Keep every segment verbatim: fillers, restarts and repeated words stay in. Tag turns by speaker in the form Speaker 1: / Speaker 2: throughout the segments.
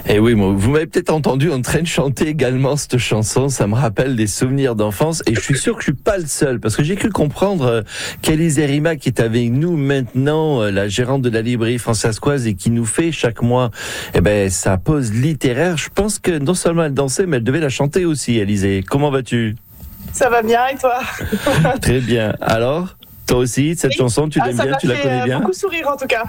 Speaker 1: Et oui, moi, vous m'avez peut-être entendu en train de chanter également cette chanson. Ça me rappelle des souvenirs d'enfance. Et je suis sûr que je suis pas le seul, parce que j'ai cru comprendre euh, qu'Élise Erima, qui est avec nous maintenant, euh, la gérante de la librairie Françaiscoise et qui nous fait chaque mois, eh ben, sa pause littéraire. Je pense que non seulement elle dansait, mais elle devait la chanter aussi, Élisée. Comment vas-tu?
Speaker 2: Ça va bien, et toi?
Speaker 1: Très bien. Alors, toi aussi, cette oui. chanson, tu l'aimes ah, bien, tu la connais bien?
Speaker 2: Ça m'a fait beaucoup sourire en tout cas.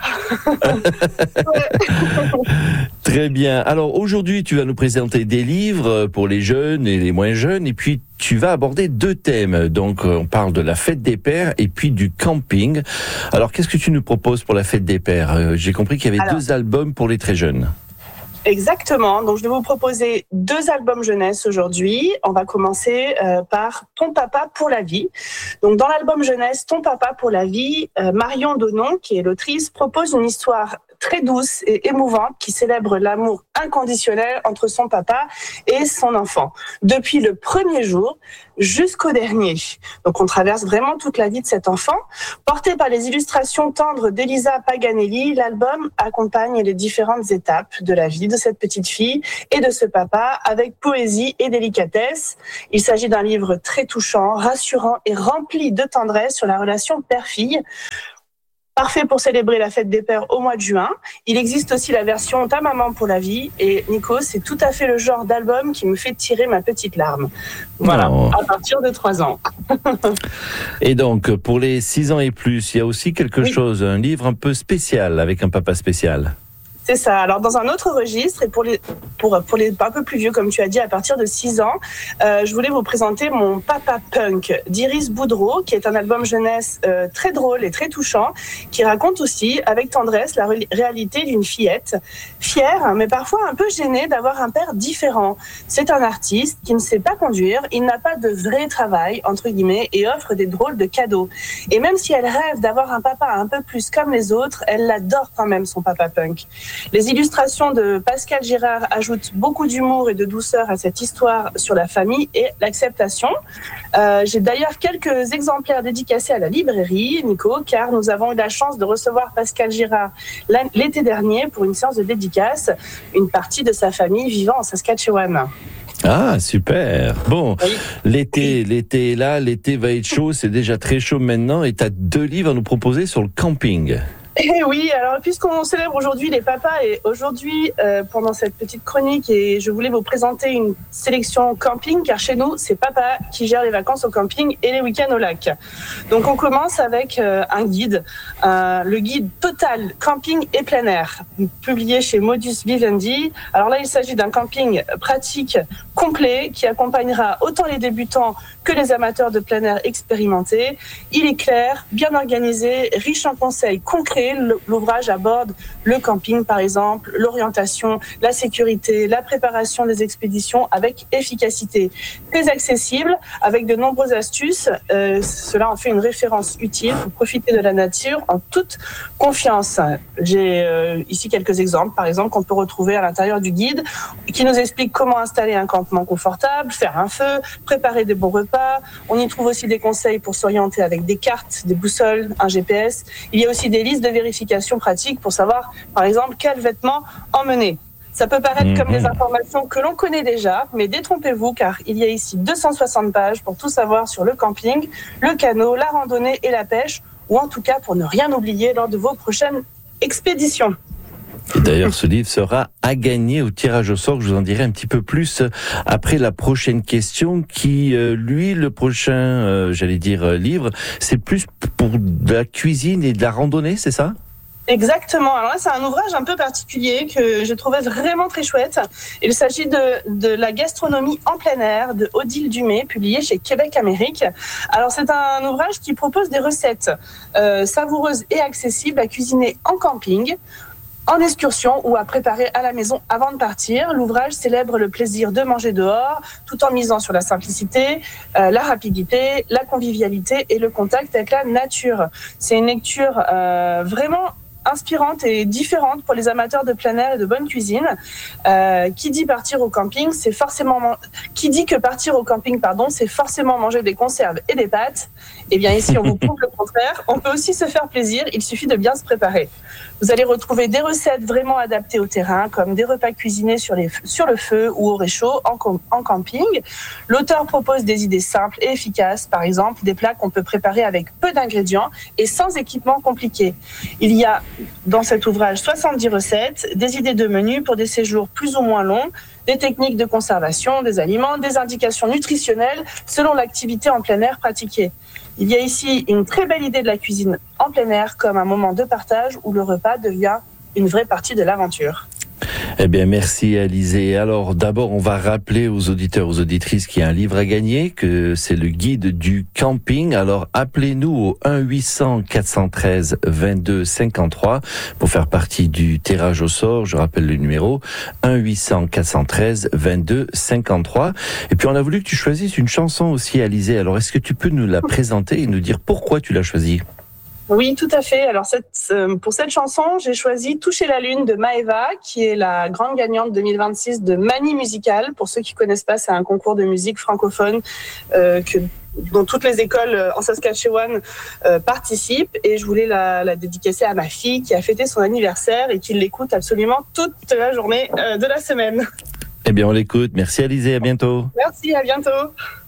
Speaker 1: Très bien. Alors aujourd'hui, tu vas nous présenter des livres pour les jeunes et les moins jeunes, et puis tu vas aborder deux thèmes. Donc on parle de la fête des pères et puis du camping. Alors qu'est-ce que tu nous proposes pour la fête des pères? J'ai compris qu'il y avait Alors, deux albums pour les très jeunes.
Speaker 2: Exactement. Donc, je vais vous proposer deux albums jeunesse aujourd'hui. On va commencer euh, par Ton papa pour la vie. Donc, dans l'album jeunesse Ton papa pour la vie, euh, Marion Donon, qui est l'autrice, propose une histoire très douce et émouvante qui célèbre l'amour inconditionnel entre son papa et son enfant, depuis le premier jour jusqu'au dernier. Donc on traverse vraiment toute la vie de cet enfant. Porté par les illustrations tendres d'Elisa Paganelli, l'album accompagne les différentes étapes de la vie de cette petite fille et de ce papa avec poésie et délicatesse. Il s'agit d'un livre très touchant, rassurant et rempli de tendresse sur la relation père-fille. Parfait pour célébrer la fête des pères au mois de juin. Il existe aussi la version Ta maman pour la vie. Et Nico, c'est tout à fait le genre d'album qui me fait tirer ma petite larme. Voilà, oh. À partir de trois ans.
Speaker 1: Et donc, pour les six ans et plus, il y a aussi quelque oui. chose, un livre un peu spécial, avec un papa spécial.
Speaker 2: C'est ça. Alors, dans un autre registre, et pour les, pour, pour les un peu plus vieux, comme tu as dit, à partir de six ans, euh, je voulais vous présenter Mon papa punk d'Iris Boudreau, qui est un album jeunesse euh, très drôle et très touchant, qui raconte aussi, avec tendresse, la ré- réalité d'une fillette, fière, mais parfois un peu gênée d'avoir un père différent. C'est un artiste qui ne sait pas conduire, il n'a pas de vrai travail, entre guillemets, et offre des drôles de cadeaux. Et même si elle rêve d'avoir un papa un peu plus comme les autres, elle l'adore quand même, son papa punk. Les illustrations de Pascal Girard ajoutent beaucoup d'humour et de douceur à cette histoire sur la famille et l'acceptation. Euh, j'ai d'ailleurs quelques exemplaires dédicacés à la librairie, Nico, car nous avons eu la chance de recevoir Pascal Girard l'été dernier pour une séance de dédicace, une partie de sa famille vivant en Saskatchewan.
Speaker 1: Ah, super. Bon, oui. l'été, oui. l'été est là, l'été va être chaud, c'est déjà très chaud maintenant, et tu as deux livres à nous proposer sur le camping.
Speaker 2: Et oui, alors puisqu'on célèbre aujourd'hui les papas et aujourd'hui euh, pendant cette petite chronique et je voulais vous présenter une sélection camping car chez nous c'est papa qui gère les vacances au camping et les week-ends au lac. Donc on commence avec euh, un guide, euh, le guide Total Camping et Plein Air, publié chez Modus Vivendi. Alors là il s'agit d'un camping pratique complet qui accompagnera autant les débutants que les amateurs de plein air expérimentés. Il est clair, bien organisé, riche en conseils concrets. L'ouvrage aborde le camping, par exemple, l'orientation, la sécurité, la préparation des expéditions avec efficacité. Très accessible, avec de nombreuses astuces. Euh, cela en fait une référence utile pour profiter de la nature en toute confiance. J'ai euh, ici quelques exemples, par exemple, qu'on peut retrouver à l'intérieur du guide, qui nous explique comment installer un campement confortable, faire un feu, préparer des bons repas. On y trouve aussi des conseils pour s'orienter avec des cartes, des boussoles, un G P S. Il y a aussi des listes de vérification pratique pour savoir, par exemple, quels vêtements emmener. Ça peut paraître mmh. comme des informations que l'on connaît déjà, mais détrompez-vous car il y a ici deux cent soixante pages pour tout savoir sur le camping, le canot, la randonnée et la pêche, ou en tout cas pour ne rien oublier lors de vos prochaines expéditions.
Speaker 1: Et d'ailleurs, ce livre sera à gagner au tirage au sort. Je vous en dirai un petit peu plus après la prochaine question qui, euh, lui, le prochain, euh, j'allais dire, euh, livre, c'est plus pour de la cuisine et de la randonnée, c'est ça ?
Speaker 2: Exactement. Alors là, c'est un ouvrage un peu particulier que je trouvais vraiment très chouette. Il s'agit de, de la gastronomie en plein air de Odile Dumay, publié chez Québec Amérique. Alors, c'est un ouvrage qui propose des recettes euh, savoureuses et accessibles à cuisiner en camping, en excursion ou à préparer à la maison avant de partir. L'ouvrage célèbre le plaisir de manger dehors, tout en misant sur la simplicité, euh, la rapidité, la convivialité et le contact avec la nature. C'est une lecture euh, vraiment inspirante et différente pour les amateurs de plein air et de bonne cuisine. Euh, qui dit partir au camping, c'est forcément man... qui dit que partir au camping, pardon, c'est forcément manger des conserves et des pâtes. Eh bien ici, on vous prouve le contraire. On peut aussi se faire plaisir, il suffit de bien se préparer. Vous allez retrouver des recettes vraiment adaptées au terrain, comme des repas cuisinés sur, les, sur le feu ou au réchaud en, en camping. L'auteur propose des idées simples et efficaces, par exemple des plats qu'on peut préparer avec peu d'ingrédients et sans équipement compliqué. Il y a dans cet ouvrage soixante-dix recettes, des idées de menus pour des séjours plus ou moins longs, des techniques de conservation des aliments, des indications nutritionnelles selon l'activité en plein air pratiquée. Il y a ici une très belle idée de la cuisine en plein air comme un moment de partage où le repas devient une vraie partie de l'aventure.
Speaker 1: Eh bien, merci Alizée. Alors, d'abord, on va rappeler aux auditeurs, aux auditrices qu'il y a un livre à gagner, que c'est le guide du camping. Alors, appelez-nous au un huit cents quatre cent treize vingt-deux cinquante-trois pour faire partie du tirage au sort. Je rappelle le numéro un huit cents quatre cent treize vingt-deux cinquante-trois. Et puis, on a voulu que tu choisisses une chanson aussi, Alizée. Alors, est-ce que tu peux nous la présenter et nous dire pourquoi tu l'as choisie?
Speaker 2: Oui, tout à fait. Alors, cette, euh, pour cette chanson, j'ai choisi Toucher la Lune de Maëva, qui est la grande gagnante deux mille vingt-six de Mani Musical. Pour ceux qui connaissent pas, c'est un concours de musique francophone euh, que, dont toutes les écoles en Saskatchewan euh, participent. Et je voulais la, la dédicacer à ma fille qui a fêté son anniversaire et qui l'écoute absolument toute la journée euh, de la semaine.
Speaker 1: Eh bien, on l'écoute. Merci Alizée, à bientôt.
Speaker 2: Merci, à bientôt.